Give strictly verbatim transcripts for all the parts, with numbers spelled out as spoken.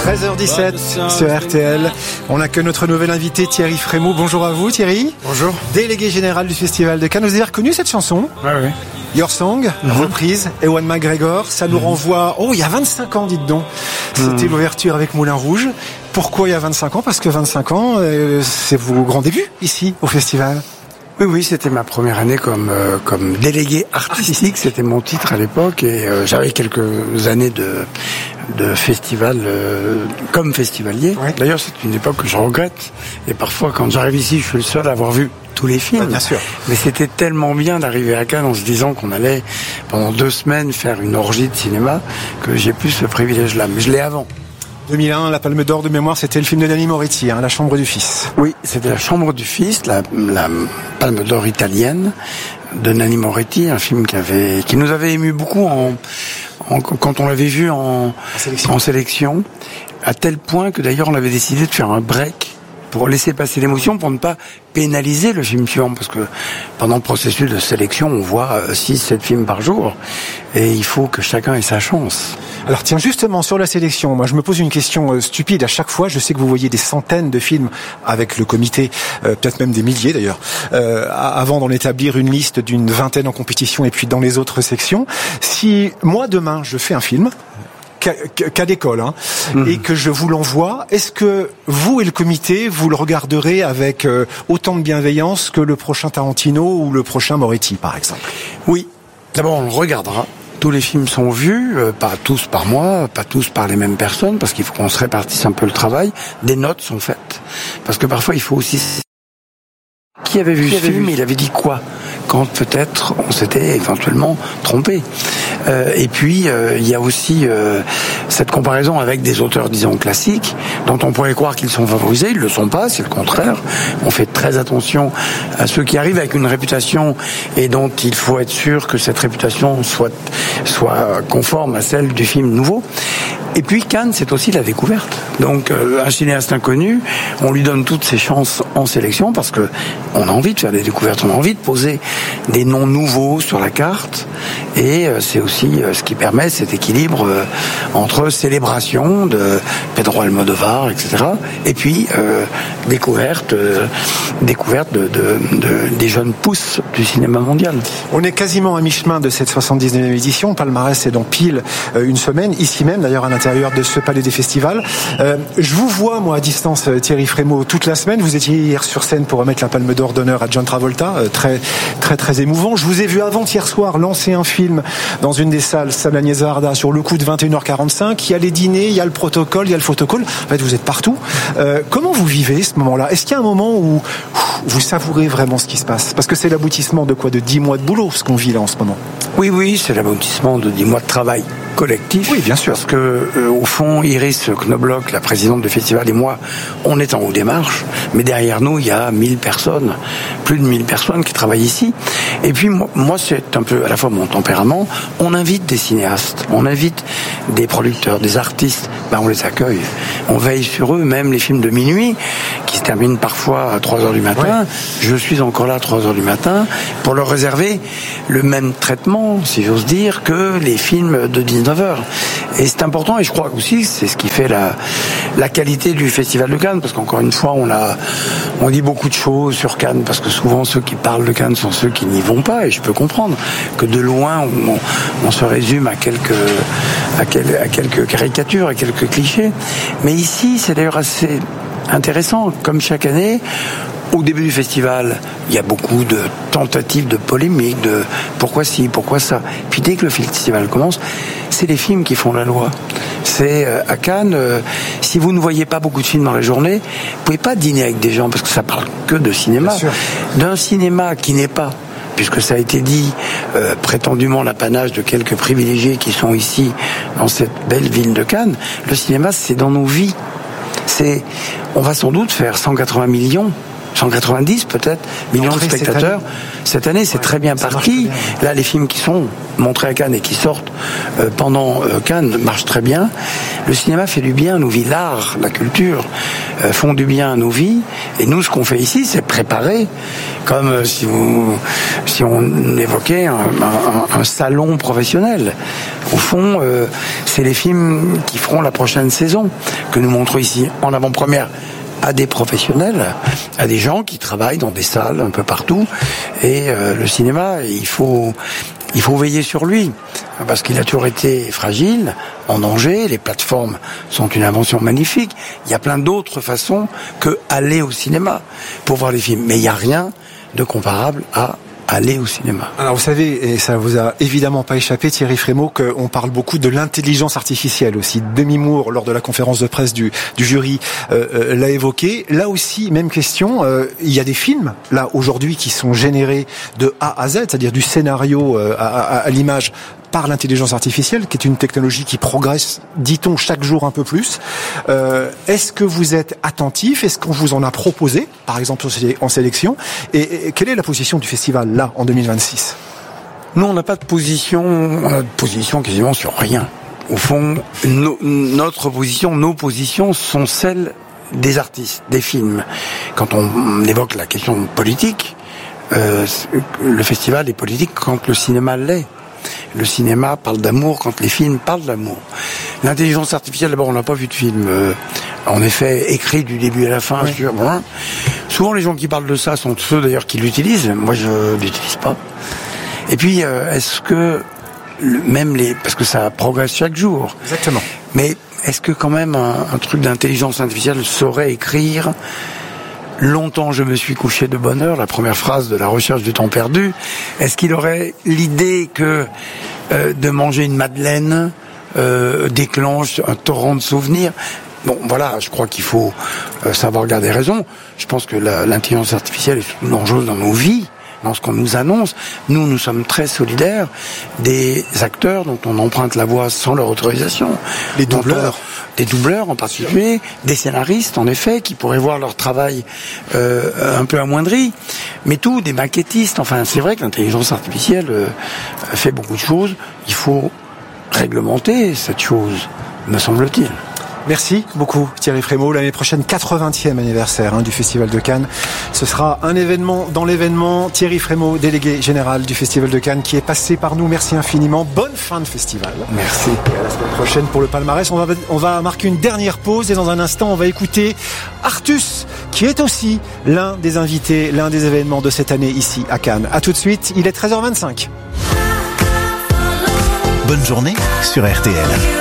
treize heures dix-sept sur R T L. On accueille notre nouvel invité Thierry Frémaux. Bonjour à vous Thierry. Bonjour. Délégué général du Festival de Cannes. Vous avez reconnu cette chanson ? Oui, oui. Your Song, mm-hmm. reprise, Ewan McGregor. Ça nous mm-hmm. renvoie, oh, il y a vingt-cinq ans, dites donc. C'était mm-hmm. l'ouverture avec Moulin Rouge. Pourquoi il y a vingt-cinq ans ? Parce que vingt-cinq ans, euh, c'est vos grands débuts ici, au festival. Oui, oui, c'était ma première année comme euh, comme délégué artistique. C'était mon titre à l'époque et euh, j'avais quelques années de de festival euh, comme festivalier. Ouais. D'ailleurs, c'est une époque que je regrette. Et parfois, quand j'arrive ici, je suis le seul à avoir vu tous les films. Ouais, bien sûr. Mais c'était tellement bien d'arriver à Cannes en se disant qu'on allait pendant deux semaines faire une orgie de cinéma que j'ai plus ce privilège-là. Mais je l'ai avant. deux mille un, la Palme d'Or de mémoire, c'était le film de Nanni Moretti, hein, La Chambre du Fils. Oui, c'était La Chambre du Fils, la, la Palme d'Or italienne de Nanni Moretti, un film qui avait, qui nous avait ému beaucoup en, en quand on l'avait vu en, en, sélection. en sélection, à tel point que d'ailleurs on avait décidé de faire un break pour laisser passer l'émotion, pour ne pas pénaliser le film suivant, parce que pendant le processus de sélection, on voit six sept films par jour, et il faut que chacun ait sa chance. Alors tiens, justement, sur la sélection, moi je me pose une question euh, stupide à chaque fois. Je sais que vous voyez des centaines de films avec le comité, euh, peut-être même des milliers d'ailleurs, euh, avant d'en établir une liste d'une vingtaine en compétition et puis dans les autres sections. Si moi demain je fais un film, cas d'école, hein, mmh. et que je vous l'envoie, est-ce que vous et le comité, vous le regarderez avec euh, autant de bienveillance que le prochain Tarantino ou le prochain Moretti, par exemple ? Oui, d'abord on le regardera. Tous les films sont vus, euh, pas tous par moi, pas tous par les mêmes personnes, parce qu'il faut qu'on se répartisse un peu le travail. Des notes sont faites, parce que parfois il faut aussi... Qui avait vu Qui ce avait film, vu... il avait dit quoi ? Quand peut-être on s'était éventuellement trompé. Euh, et puis euh, il y a aussi euh, cette comparaison avec des auteurs, disons, classiques, dont on pourrait croire qu'ils sont favorisés, ils le sont pas, c'est le contraire. On fait très attention à ceux qui arrivent avec une réputation et dont il faut être sûr que cette réputation soit soit conforme à celle du film nouveau. Et puis Cannes, c'est aussi la découverte. Donc euh, un cinéaste inconnu, on lui donne toutes ses chances en sélection parce que on a envie de faire des découvertes, on a envie de poser des noms nouveaux sur la carte, et euh, c'est aussi euh, ce qui permet cet équilibre euh, entre célébration de Pedro Almodovar, et cetera, et puis euh, découverte, euh, découverte de, de, de, des jeunes pousses du cinéma mondial. On est quasiment à mi-chemin de cette soixante-dix-neuvième édition. Palmarès est dans pile euh, une semaine, ici même d'ailleurs à l'intérieur de ce palais des festivals. Euh, je vous vois, moi, à distance, Thierry Frémaux, toute la semaine. Vous étiez hier sur scène pour remettre la Palme d'Or d'honneur à John Travolta, euh, très, très, très émouvant. Je vous ai vu avant-hier soir lancer un film dans une des salles, Sam Agnès Varda, sur le coup de vingt et une heures quarante-cinq. Il y a les dîners, il y a le protocole, il y a le photocall. En fait, vous êtes partout. Euh, comment vous vivez ce moment-là ? Est-ce qu'il y a un moment où vous savourez vraiment ce qui se passe ? Parce que c'est l'aboutissement de quoi ? De dix mois de boulot, ce qu'on vit là en ce moment. Oui, oui, c'est l'aboutissement de dix mois de travail collectif. Oui, bien sûr. Parce que, euh, au fond, Iris Knobloch, la présidente du festival, et moi, on est en haut des marches, mais derrière nous, il y a mille personnes, plus de mille personnes qui travaillent ici. Et puis, moi, moi, c'est un peu à la fois mon tempérament. On invite des cinéastes, on invite des producteurs, des artistes, ben, on les accueille. On veille sur eux, même les films de minuit, qui se terminent parfois à trois heures du matin. Ouais. Je suis encore là à trois heures du matin pour leur réserver le même traitement, si j'ose dire, que les films de dix-neuf heures. Et c'est important, et je crois aussi que c'est ce qui fait la, la qualité du Festival de Cannes, parce qu'encore une fois, on a, on dit beaucoup de choses sur Cannes, parce que souvent ceux qui parlent de Cannes sont ceux qui n'y vont pas, et je peux comprendre que de loin, on, on se résume à quelques, à, quel, à quelques caricatures, à quelques clichés. Mais ici, c'est d'ailleurs assez intéressant, comme chaque année. Au début du festival, il y a beaucoup de tentatives de polémique, de pourquoi ci, pourquoi ça. Puis dès que le festival commence, c'est les films qui font la loi. C'est euh, à Cannes, euh, si vous ne voyez pas beaucoup de films dans la journée, vous pouvez pas dîner avec des gens parce que ça parle que de cinéma. D'un cinéma qui n'est pas, puisque ça a été dit, euh, prétendument l'apanage de quelques privilégiés qui sont ici dans cette belle ville de Cannes. Le cinéma, c'est dans nos vies. C'est, on va sans doute faire cent quatre-vingts millions cent quatre-vingt-dix peut-être millions de spectateurs. Cette année, c'est ouais, très bien parti. Très bien. Là, les films qui sont montrés à Cannes et qui sortent euh, pendant euh, Cannes marchent très bien. Le cinéma fait du bien à nos vies. L'art, la culture euh, font du bien à nos vies. Et nous, ce qu'on fait ici, c'est préparer, comme euh, si, vous, si on évoquait un, un, un salon professionnel. Au fond, euh, c'est les films qui feront la prochaine saison que nous montrons ici en avant-première à des professionnels, à des gens qui travaillent dans des salles un peu partout. Et euh, le cinéma, il faut, il faut veiller sur lui, parce qu'il a toujours été fragile, en danger. Les plateformes sont une invention magnifique. Il y a plein d'autres façons que aller au cinéma pour voir les films. Mais il n'y a rien de comparable à aller au cinéma. Alors vous savez, et ça vous a évidemment pas échappé, Thierry Frémaux, qu'on parle beaucoup de l'intelligence artificielle aussi. Demi Moore, lors de la conférence de presse du, du jury, euh, euh, l'a évoqué. Là aussi, même question, euh, il y a des films, là, aujourd'hui, qui sont générés de A à Z, c'est-à-dire du scénario euh, à, à, à l'image, par l'intelligence artificielle, qui est une technologie qui progresse, dit-on, chaque jour un peu plus. Euh, est-ce que vous êtes attentif? Est-ce qu'on vous en a proposé, par exemple en sélection? Et, et quelle est la position du festival, là, en deux mille vingt-six? Nous, on n'a pas de position, on a de position quasiment sur rien. Au fond, no, notre position, nos positions sont celles des artistes, des films. Quand on évoque la question politique, euh, le festival est politique quand le cinéma l'est. Le cinéma parle d'amour quand les films parlent d'amour. L'intelligence artificielle, d'abord, on n'a pas vu de film, euh, en effet, écrit du début à la fin. Oui. Sur, bon, souvent, les gens qui parlent de ça sont ceux, d'ailleurs, qui l'utilisent. Moi, je l'utilise pas. Et puis, euh, est-ce que, le, même les... Parce que ça progresse chaque jour. Exactement. Mais est-ce que, quand même, un, un truc d'intelligence artificielle saurait écrire... Longtemps je me suis couché de bonne heure, la première phrase de La recherche du temps perdu. Est-ce qu'il aurait l'idée que euh, de manger une madeleine euh, déclenche un torrent de souvenirs? Bon, voilà, je crois qu'il faut euh, savoir garder raison. Je pense que la, l'intelligence artificielle est une chose dans nos vies, dans ce qu'on nous annonce. Nous, nous sommes très solidaires des acteurs dont on emprunte la voix sans leur autorisation. Les doubleurs. Des doubleurs en particulier, des scénaristes en effet, qui pourraient voir leur travail euh, un peu amoindri. Mais tout, des maquettistes, enfin c'est vrai que l'intelligence artificielle euh, fait beaucoup de choses. Il faut réglementer cette chose, me semble-t-il. Merci beaucoup Thierry Frémaux. L'année prochaine, quatre-vingtième anniversaire hein, du Festival de Cannes. Ce sera un événement dans l'événement. Thierry Frémaux, délégué général du Festival de Cannes, qui est passé par nous. Merci infiniment. Bonne fin de festival. Merci. Et à la semaine prochaine pour le palmarès. On va, on va marquer une dernière pause et dans un instant, on va écouter Artus, qui est aussi l'un des invités, l'un des événements de cette année ici à Cannes. À tout de suite. Il est treize heures vingt-cinq. Bonne journée sur R T L.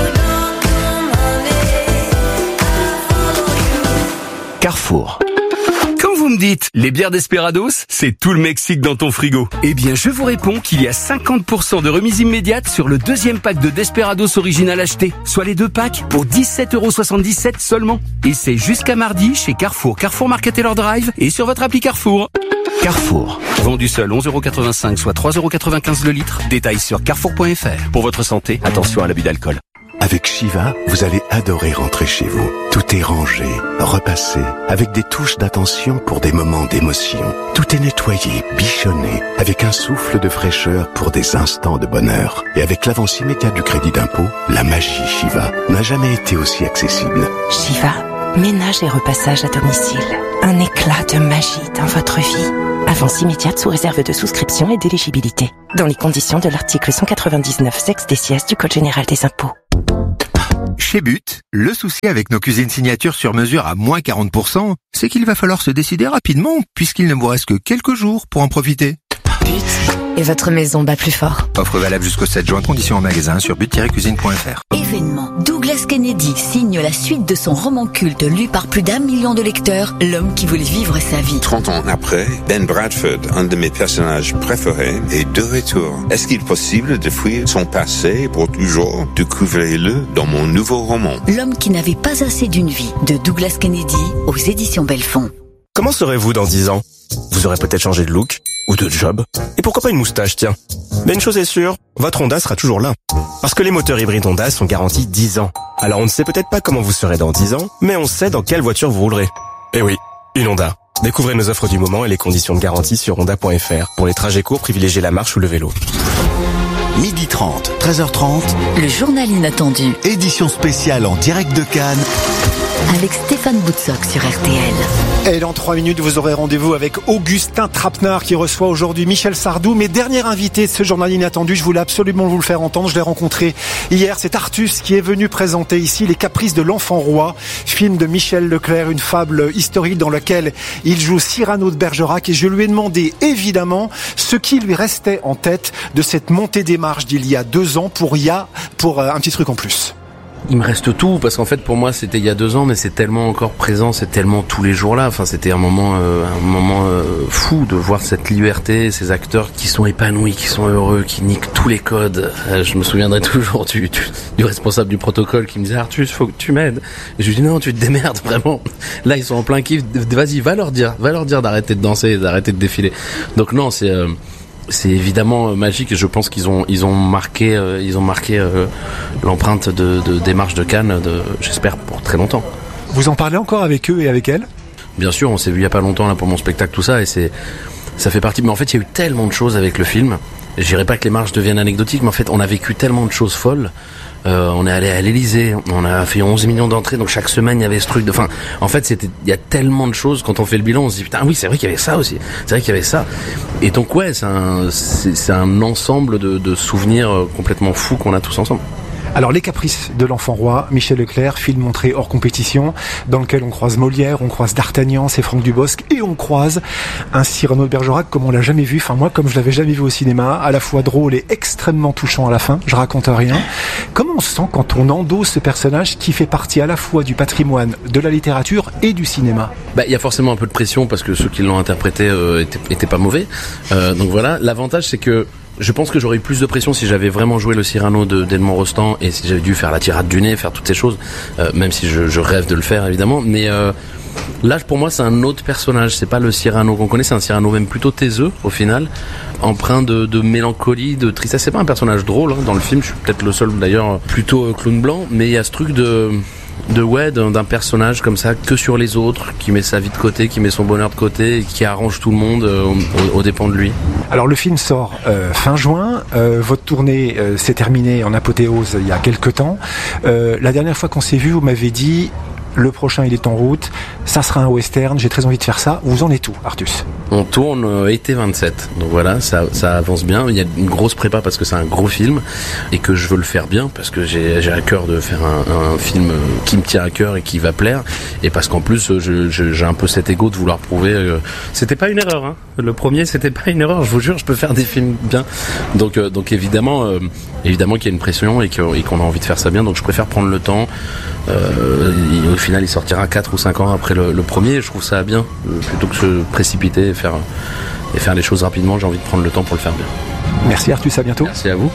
Carrefour. Quand vous me dites les bières Desperados, c'est tout le Mexique dans ton frigo. Eh bien, je vous réponds qu'il y a cinquante pour cent de remise immédiate sur le deuxième pack de Desperados original acheté, soit les deux packs pour dix-sept euros soixante-dix-sept seulement. Et c'est jusqu'à mardi chez Carrefour, Carrefour Market Taylor Drive et sur votre appli Carrefour. Carrefour. Vendu seul onze euros quatre-vingt-cinq, soit trois euros quatre-vingt-quinze le litre. Détails sur carrefour point f r. Pour votre santé, attention à l'abus d'alcool. Avec Shiva, vous allez adorer rentrer chez vous. Tout est rangé, repassé, avec des touches d'attention pour des moments d'émotion. Tout est nettoyé, bichonné, avec un souffle de fraîcheur pour des instants de bonheur. Et avec l'avance immédiate du crédit d'impôt, la magie Shiva n'a jamais été aussi accessible. Shiva, ménage et repassage à domicile. Un éclat de magie dans votre vie. Avance immédiate sous réserve de souscription et d'éligibilité. Dans les conditions de l'article cent quatre-vingt-dix-neuf sexe des C S du Code général des impôts. Chez But, le souci avec nos cuisines signature sur mesure à moins quarante pour cent, c'est qu'il va falloir se décider rapidement, puisqu'il ne vous reste que quelques jours pour en profiter. But. Et votre maison bat plus fort. Offre valable jusqu'au sept juin, conditions en magasin sur but tiret cuisine point f r. Événement. Douglas Kennedy signe la suite de son roman culte lu par plus d'un million de lecteurs, L'homme qui voulait vivre sa vie. trente ans après, Ben Bradford, un de mes personnages préférés, est de retour. Est-ce qu'il est possible de fuir son passé pour toujours? Découvrez-le dans mon nouveau roman. L'homme qui n'avait pas assez d'une vie, de Douglas Kennedy, aux éditions Belfond. Comment serez-vous dans dix ans? Vous aurez peut-être changé de look ou de job. Et pourquoi pas une moustache, tiens. Mais une chose est sûre, votre Honda sera toujours là. Parce que les moteurs hybrides Honda sont garantis dix ans. Alors on ne sait peut-être pas comment vous serez dans dix ans, mais on sait dans quelle voiture vous roulerez. Eh oui, une Honda. Découvrez nos offres du moment et les conditions de garantie sur honda point f r. Pour les trajets courts, privilégiez la marche ou le vélo. midi trente, treize heures trente. Le journal inattendu. Édition spéciale en direct de Cannes. Avec Stéphane Boutsock sur R T L. Et dans trois minutes, vous aurez rendez-vous avec Augustin Trapenard qui reçoit aujourd'hui Michel Sardou. Mes derniers invités de ce journal inattendu, je voulais absolument vous le faire entendre. Je l'ai rencontré hier. C'est Artus qui est venu présenter ici Les Caprices de l'Enfant Roi, film de Michel Leclerc, une fable historique dans laquelle il joue Cyrano de Bergerac. Et je lui ai demandé évidemment ce qui lui restait en tête de cette montée des marches d'il y a deux ans pour, y a, pour un petit truc en plus. Il me reste tout, parce qu'en fait pour moi c'était il y a deux ans, mais c'est tellement encore présent, c'est tellement tous les jours là. Enfin c'était un moment, euh, un moment euh, fou de voir cette liberté, ces acteurs qui sont épanouis, qui sont heureux, qui niquent tous les codes. Euh, je me souviendrai toujours du, du, du responsable du protocole qui me disait Artus, faut que tu m'aides. Et je lui dis non, tu te démerdes vraiment. Là ils sont en plein kiff. Vas-y, va leur dire, va leur dire d'arrêter de danser, d'arrêter de défiler. Donc non, c'est euh, c'est évidemment magique et je pense qu'ils ont ils ont marqué euh, ils ont marqué euh, l'empreinte de, de des marches de Cannes, de, j'espère pour très longtemps. Vous en parlez encore avec eux et avec elles ? Bien sûr, on s'est vu il y a pas longtemps là pour mon spectacle, tout ça, et c'est ça fait partie. Mais en fait, il y a eu tellement de choses avec le film. Je dirais pas que les marches deviennent anecdotiques, mais en fait, on a vécu tellement de choses folles. Euh, on est allé à l'Élysée, on a fait onze millions d'entrées, donc chaque semaine il y avait ce truc de. Enfin, en fait, c'était, il y a tellement de choses. Quand on fait le bilan, on se dit putain, oui, c'est vrai qu'il y avait ça aussi. C'est vrai qu'il y avait ça. Et donc ouais, c'est un, c'est, c'est un ensemble de, de souvenirs complètement fous qu'on a tous ensemble. Alors, Les Caprices de l'Enfant Roi, Michel Leclerc, film montré hors compétition, dans lequel on croise Molière, on croise D'Artagnan, c'est Franck Dubosc, et on croise un Cyrano de Bergerac comme on l'a jamais vu, enfin moi comme je l'avais jamais vu au cinéma, à la fois drôle et extrêmement touchant à la fin, je raconte rien. Comment on se sent quand on endosse ce personnage qui fait partie à la fois du patrimoine de la littérature et du cinéma ? Bah, il y a forcément un peu de pression parce que ceux qui l'ont interprété euh, étaient, étaient pas mauvais. Euh, donc voilà, l'avantage c'est que je pense que j'aurais eu plus de pression si j'avais vraiment joué le Cyrano de d'Edmond Rostand et si j'avais dû faire la tirade du nez, faire toutes ces choses, euh, même si je, je rêve de le faire évidemment. Mais euh, là, pour moi, c'est un autre personnage. C'est pas le Cyrano qu'on connaît, c'est un Cyrano même plutôt taiseux au final, empreint de, de mélancolie, de tristesse. C'est pas un personnage drôle hein, dans le film. Je suis peut-être le seul d'ailleurs plutôt euh, clown blanc, mais il y a ce truc de de ouais d'un, d'un personnage comme ça que sur les autres, qui met sa vie de côté, qui met son bonheur de côté et qui arrange tout le monde euh, aux, aux dépens de lui. Alors le film sort euh, fin juin, euh, votre tournée euh, s'est terminée en apothéose il y a quelques temps. Euh, la dernière fois qu'on s'est vu, vous m'avez dit le prochain il est en route, ça sera un western, j'ai très envie de faire ça. Vous en êtes où, Artus ? On tourne euh, été vingt-sept, donc voilà, ça, ça avance bien. Il y a une grosse prépa parce que c'est un gros film et que je veux le faire bien parce que j'ai, j'ai à cœur de faire un, un film qui me tient à cœur et qui va plaire, et parce qu'en plus je, je, j'ai un peu cet ego de vouloir prouver euh, c'était pas une erreur hein. Le premier c'était pas une erreur, je vous jure, je peux faire des films bien. Donc euh, donc évidemment euh, évidemment qu'il y a une pression et, que, et qu'on a envie de faire ça bien, donc je préfère prendre le temps. Euh, et au final il sortira quatre ou cinq ans après le, le premier, et je trouve ça bien euh, plutôt que se précipiter et faire, et faire les choses rapidement. J'ai envie de prendre le temps pour le faire bien. Merci Artus, à bientôt. Merci à vous.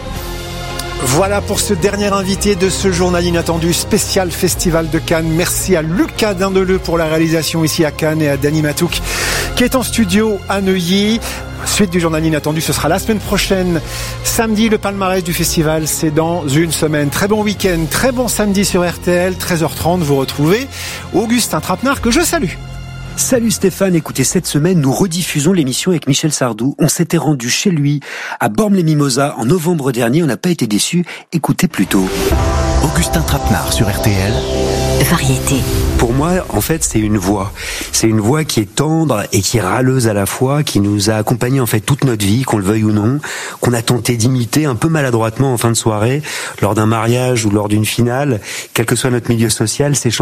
Voilà pour ce dernier invité de ce journal inattendu spécial Festival de Cannes. Merci à Lucas Dindeleu pour la réalisation ici à Cannes et à Dany Matouk qui est en studio à Neuilly. Suite du journal inattendu, ce sera la semaine prochaine. Samedi, le palmarès du festival, c'est dans une semaine. Très bon week-end, très bon samedi sur R T L, treize heures trente, vous retrouvez Augustin Trapenard que je salue. Salut Stéphane, écoutez, cette semaine, nous rediffusons l'émission avec Michel Sardou. On s'était rendu chez lui, à Bormes-les-Mimosas, en novembre dernier. On n'a pas été déçus. Écoutez plutôt. Augustin Trapenard sur R T L. Variété. Pour moi, en fait, c'est une voix. C'est une voix qui est tendre et qui est râleuse à la fois, qui nous a accompagnés en fait toute notre vie, qu'on le veuille ou non, qu'on a tenté d'imiter un peu maladroitement en fin de soirée, lors d'un mariage ou lors d'une finale, quel que soit notre milieu social. Ces